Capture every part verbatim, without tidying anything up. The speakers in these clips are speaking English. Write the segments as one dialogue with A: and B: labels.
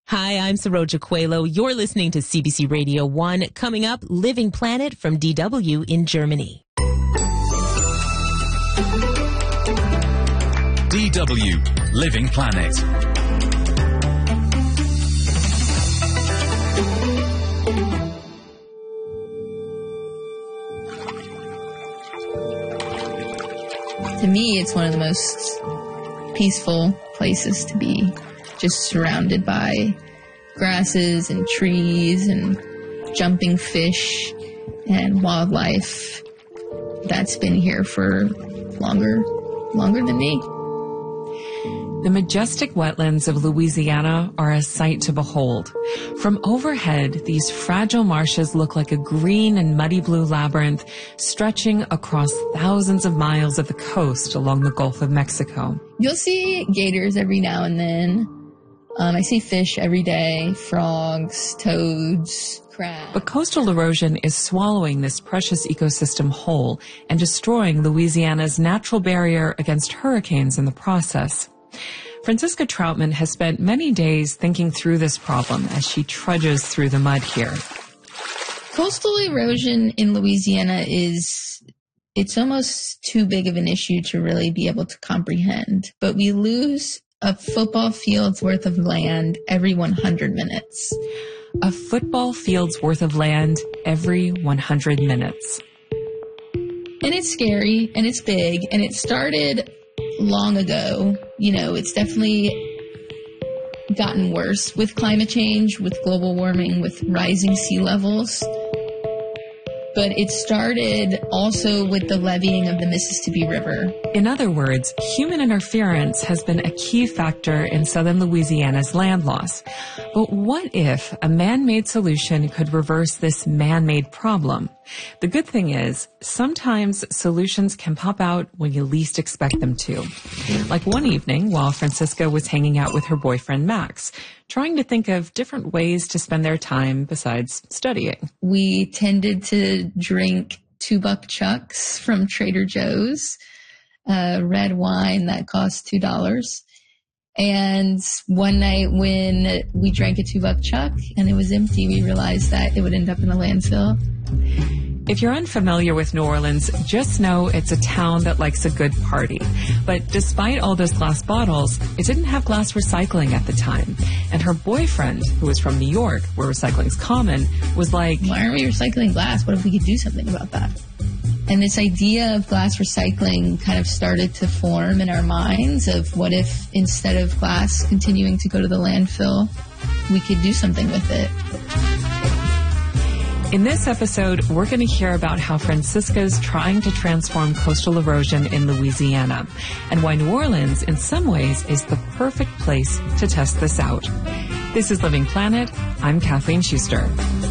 A: Hi, I'm Saroja Coelho. You're listening to C B C Radio one. Coming up, Living Planet from D W in Germany.
B: D W, Living Planet.
C: To me, it's one of the most peaceful places to be, just surrounded by grasses and trees and jumping fish and wildlife that's been here for longer, longer than me.
D: The majestic wetlands of Louisiana are a sight to behold. From overhead, these fragile marshes look like a green and muddy blue labyrinth stretching across thousands of miles of the coast along the Gulf of Mexico.
C: You'll see gators every now and then. Um, I see fish every day, frogs, toads, crabs.
D: But coastal erosion is swallowing this precious ecosystem whole and destroying Louisiana's natural barrier against hurricanes in the process. Francisca Troutman has spent many days thinking through this problem as she trudges through the mud here.
C: Coastal erosion in Louisiana is, it's almost too big of an issue to really be able to comprehend. But we lose a football field's worth of land every one hundred minutes.
D: A football field's worth of land every one hundred minutes.
C: And it's scary, and it's big, and it started long ago. You know, it's definitely gotten worse with climate change, with global warming, with rising sea levels. But it started also with the leveeing of the Mississippi River.
D: In other words, human interference has been a key factor in southern Louisiana's land loss. But what if a man-made solution could reverse this man-made problem? The good thing is, sometimes solutions can pop out when you least expect them to. Like one evening while Francisca was hanging out with her boyfriend Max, trying to think of different ways to spend their time besides studying.
C: We tended to drink two buck chucks from Trader Joe's, uh, red wine that cost two dollars. And one night when we drank a two buck chuck and it was empty, we realized that it would end up in a landfill.
D: If you're unfamiliar with New Orleans, just know it's a town that likes a good party. But despite all those glass bottles, it didn't have glass recycling at the time. And her boyfriend, who was from New York, where recycling's common, was like,
C: why aren't we recycling glass? What if we could do something about that? And this idea of glass recycling kind of started to form in our minds of what if instead of glass continuing to go to the landfill, we could do something with it.
D: In this episode, we're going to hear about how Francisca's trying to transform coastal erosion in Louisiana and why New Orleans, in some ways, is the perfect place to test this out. This is Living Planet. I'm Kathleen Schuster.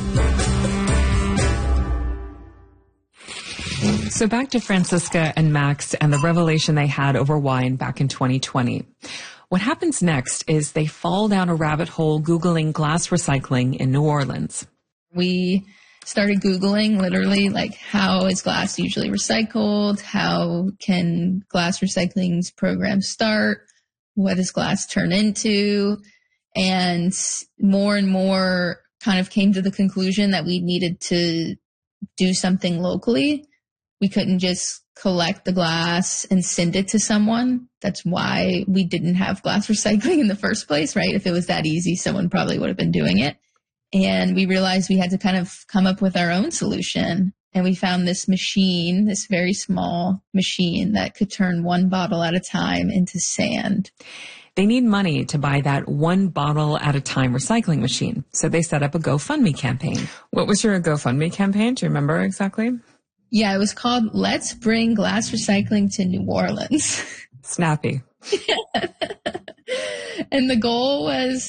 D: So back to Francisca and Max and the revelation they had over wine back in twenty twenty. What happens next is they fall down a rabbit hole Googling glass recycling in New Orleans.
C: We started Googling literally like, how is glass usually recycled? How can glass recycling's program start? What does glass turn into? And more and more kind of came to the conclusion that we needed to do something locally. We couldn't just collect the glass and send it to someone. That's why we didn't have glass recycling in the first place, right? If it was that easy, someone probably would have been doing it. And we realized we had to kind of come up with our own solution. And we found this machine, this very small machine that could turn one bottle at a time into sand.
D: They need money to buy that one bottle at a time recycling machine. So they set up a GoFundMe campaign. What was your GoFundMe campaign? Do you remember exactly?
C: Yeah, it was called Let's Bring Glass Recycling to New Orleans.
D: Snappy.
C: And the goal was